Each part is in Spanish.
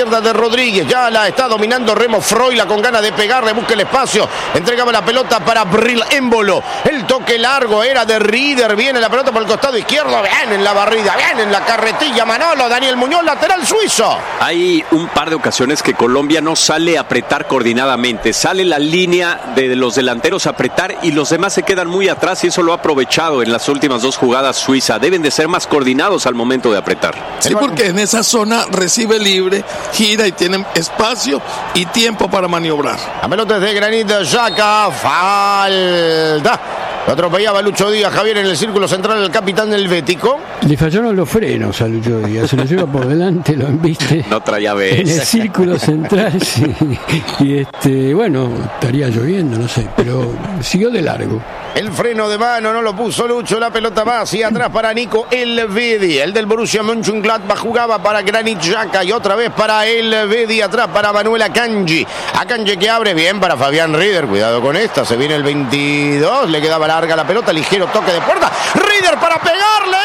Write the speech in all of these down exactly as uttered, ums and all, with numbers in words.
izquierda de Rodríguez. Ya la está dominando Remo Freuler con ganas de pegarle. Busca el espacio. Entregaba la pelota para Bril Embolo. El toque largo era de Rieder. Viene la pelota por el costado izquierdo. Bien en la barrida. Bien en la carretilla. Manolo. Daniel Muñoz, lateral suizo. Hay un par de ocasiones que Colombia no sale a apretar coordinadamente. Sale la línea de los delanteros a apretar y los demás se quedan muy atrás, y eso lo ha aprovechado en las últimas dos jugadas Suiza. Deben de ser más coordinados al momento de apretar. Sí, porque en esa zona recibe libre, gira y tienen espacio y tiempo para maniobrar. La pelota es de Granit Xhaka. Falta. Lo atropellaba Lucho Díaz, Javier, en el círculo central, el capitán del Bético. Le fallaron los frenos a Lucho Díaz, se lo lleva por delante, lo embiste. No traía vez. En el círculo central, sí. Y este, bueno, estaría lloviendo, no sé, pero siguió de largo. El freno de mano no lo puso Lucho, la pelota va hacia atrás para Nico Elvedi. El del Borussia Mönchengladbach jugaba para Granit Xhaka y otra vez para Elvedi, atrás para Manuel Akanji. Akanji que abre bien para Fabián Rieder, cuidado con esta, se viene el veintidós, le quedaba larga la pelota, ligero toque de puerta. Rieder para pegarle.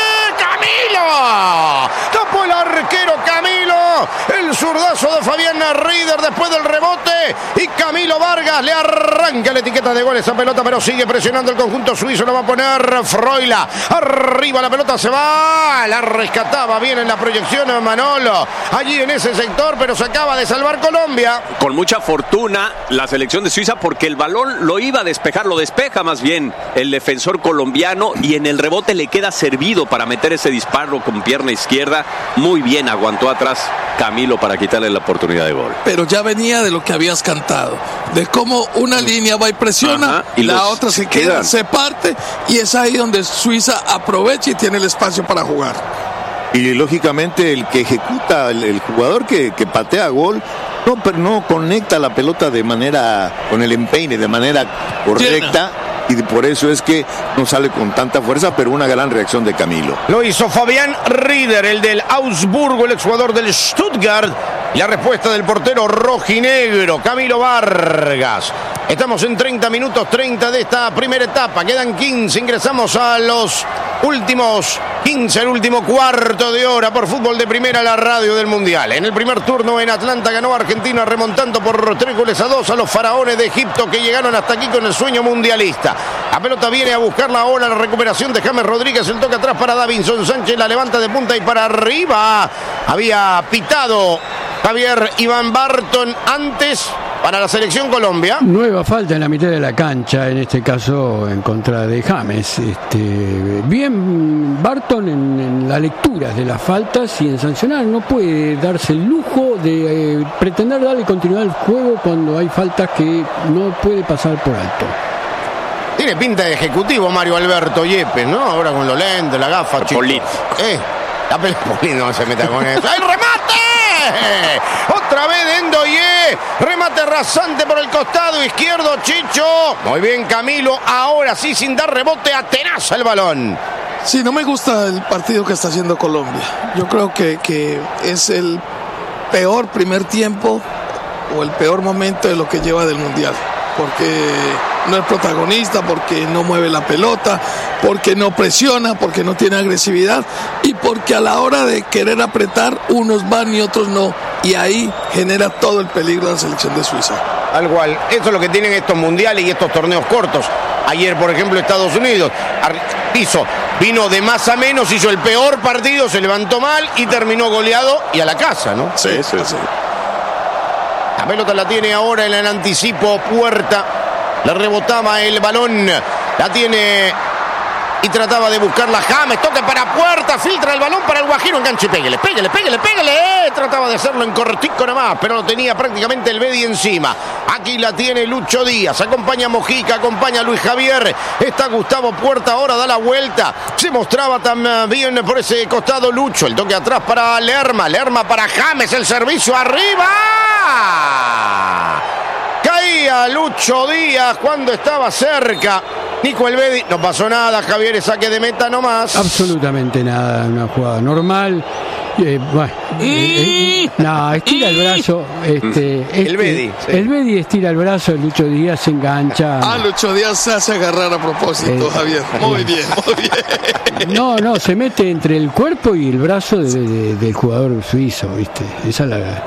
¡Camilo! Tapó el arquero Camilo. El zurdazo de Fabián Rieder después del rebote. Y Camilo Vargas le arranca la etiqueta de gol esa pelota, pero sigue presionando el conjunto suizo. Lo va a poner Freuler. Arriba la pelota se va. La rescataba bien en la proyección Manolo. Allí en ese sector, pero se acaba de salvar Colombia. Con mucha fortuna la selección de Suiza, porque el balón lo iba a despejar, lo despeja más bien el defensor colombiano, y en el rebote le queda servido para meter ese disparo con pierna izquierda. Muy bien aguantó atrás Camilo para quitarle la oportunidad de gol. Pero ya venía de lo que habías cantado, de cómo una línea va y presiona. Ajá, y la otra se queda, quedan. se parte, y es ahí donde Suiza aprovecha y tiene el espacio para jugar. Y lógicamente el que ejecuta, el, el jugador que, que patea gol, no, pero no conecta la pelota de manera, con el empeine, de manera correcta. Llena. Y por eso es que no sale con tanta fuerza, pero una gran reacción de Camilo. Lo hizo Fabián Rieder, el del Augsburgo, el exjugador del Stuttgart. La respuesta del portero rojinegro, Camilo Vargas. Estamos en treinta minutos treinta de esta primera etapa. Quedan quince. Ingresamos a los últimos quince, el último cuarto de hora por Fútbol de Primera, la radio del Mundial. En el primer turno en Atlanta ganó Argentina remontando por tres goles a dos a los faraones de Egipto, que llegaron hasta aquí con el sueño mundialista. La pelota viene a buscarla ahora, la recuperación de James Rodríguez, el toque atrás para Davinson Sánchez, la levanta de punta y para arriba. Había pitado Javier Iván Barton antes para la selección Colombia. Nueva falta en la mitad de la cancha, en este caso en contra de James. Este, bien Barton en, en la lectura de las faltas y en sancionar. No puede darse el lujo de eh, pretender darle continuidad al juego cuando hay faltas que no puede pasar por alto. Tiene pinta de ejecutivo Mario Alberto Yepes, ¿no? Ahora con los lentes, la gafa, chico. Político. Eh, la película no se meta con eso. ¡El remate! Otra vez de Endoye. Remate rasante por el costado izquierdo, Chicho. Muy bien Camilo. Ahora sí, sin dar rebote, atenaza el balón. Sí, no me gusta el partido que está haciendo Colombia. Yo creo que, que es el peor primer tiempo o el peor momento de lo que lleva del Mundial. Porque no es protagonista, porque no mueve la pelota, porque no presiona, porque no tiene agresividad y porque a la hora de querer apretar unos van y otros no, y ahí genera todo el peligro de la selección de Suiza. Al cual, eso es lo que tienen estos mundiales y estos torneos cortos. Ayer, por ejemplo, Estados Unidos hizo, vino de más a menos, hizo el peor partido, se levantó mal y terminó goleado y a la casa, ¿no? Sí, sí, sí. La pelota la tiene ahora en el anticipo Puerta. Le rebotaba el balón. La tiene y trataba de buscarla James. Toque para Puerta. Filtra el balón para el Guajiro. Enganche y pégale, pégale, pégale, pégale. Eh, trataba de hacerlo en corretico nomás, pero lo tenía prácticamente el Bedi encima. Aquí la tiene Lucho Díaz. Acompaña Mojica, acompaña Luis Javier. Está Gustavo Puerta. Ahora da la vuelta. Se mostraba también por ese costado Lucho. El toque atrás para Lerma. Lerma para James. El servicio arriba. Caía Lucho Díaz cuando estaba cerca. Nico Elvedi, no pasó nada, Javier, saque de meta nomás. Absolutamente nada, una jugada normal. Eh, bueno, eh, eh, no, estira el brazo. Este, este, Elvedi, sí. Elvedi estira el brazo, Lucho Díaz se engancha. Ah, Lucho Díaz se hace agarrar a propósito, eh, Javier. Muy bien, muy bien. No, no, se mete entre el cuerpo y el brazo de, de, del jugador suizo, ¿viste? Esa es la,